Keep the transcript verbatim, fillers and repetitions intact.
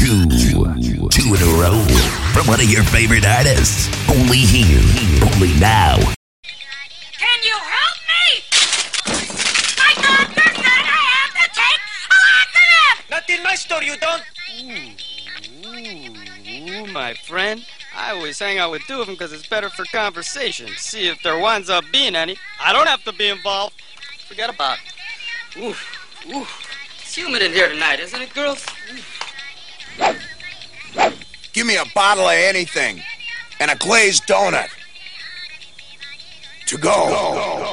two, two in a row from one of your favorite artists. Only here, only now. Can you help me? My doctor said I have to take a laxative. Not in my store, you don't. Ooh, ooh, my friend. I always hang out with two of them because it's better for conversation. See if there winds up being any. I don't have to be involved. Forget about it. Ooh, ooh. It's humid in here tonight, isn't it, girls? Give me a bottle of anything and a glazed donut. To go. To go.